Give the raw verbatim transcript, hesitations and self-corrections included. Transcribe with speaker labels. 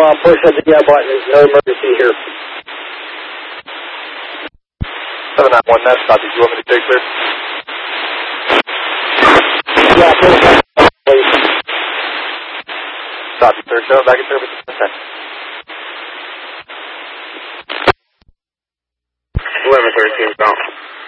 Speaker 1: on, push the yeah button. There's no emergency here.
Speaker 2: seven nine one, that's copy. Do you want me to take clear?
Speaker 1: Yeah, please.
Speaker 2: Copy, sir. Go back in service. Okay.
Speaker 3: eleven thirteen, bounce.